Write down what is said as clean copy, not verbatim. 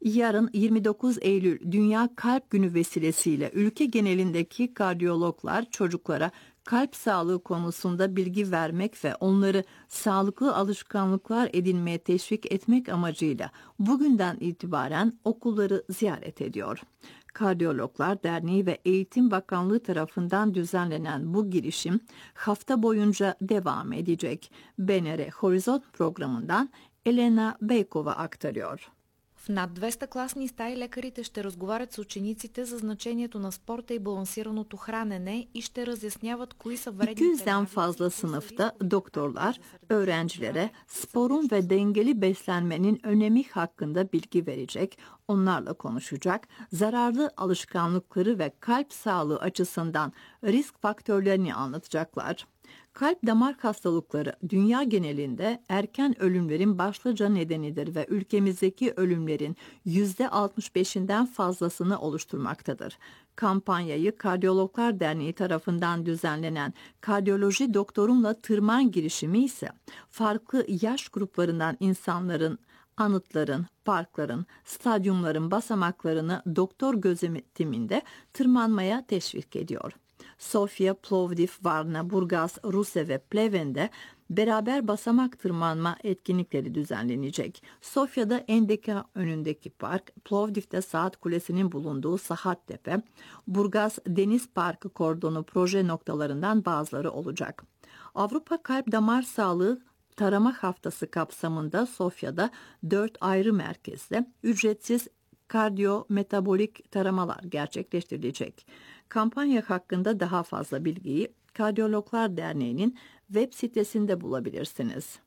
Yarın 29 Eylül Dünya Kalp Günü vesilesiyle ülke genelindeki kardiyologlar çocuklara kalp sağlığı konusunda bilgi vermek ve onları sağlıklı alışkanlıklar edinmeye teşvik etmek amacıyla bugünden itibaren okulları ziyaret ediyor. Kardiyologlar Derneği ve Eğitim Bakanlığı tarafından düzenlenen bu girişim hafta boyunca devam edecek. BNR Horizont programından Elena Beykova aktarıyor. В над 200 класни стаи лекарите ще разговарят с учениците за значението на спорта и балансираното хранене и ще разясняват кои са вредните. 200'den fazla sınıfta doktorlar öğrencilere sporun ve dengeli beslenmenin önemi hakkında bilgi verecek, onlarla konuşacak, zararlı alışkanlıkları ve kalp sağlığı açısından risk faktörlerini anlatacaklar. Kalp damar hastalıkları dünya genelinde erken ölümlerin başlıca nedenidir ve ülkemizdeki ölümlerin %65'inden fazlasını oluşturmaktadır. Kampanyayı Kardiyologlar Derneği tarafından düzenlenen Kardiyoloji Doktorumla Tırman girişimi ise farklı yaş gruplarından insanların anıtların, parkların, stadyumların basamaklarını doktor gözetiminde tırmanmaya teşvik ediyor. Sofya, Plovdiv, Varna, Burgas, Russe ve Pleven'de beraber basamak tırmanma etkinlikleri düzenlenecek. Sofya'da Endeka önündeki park, Plovdiv'de Saat Kulesi'nin bulunduğu Sahattepe, Burgas Deniz Parkı kordonu proje noktalarından bazıları olacak. Avrupa Kalp Damar Sağlığı Tarama Haftası kapsamında Sofya'da 4 ayrı merkezde ücretsiz kardiyometabolik taramalar gerçekleştirilecek. Kampanya hakkında daha fazla bilgiyi Kardiyologlar Derneği'nin web sitesinde bulabilirsiniz.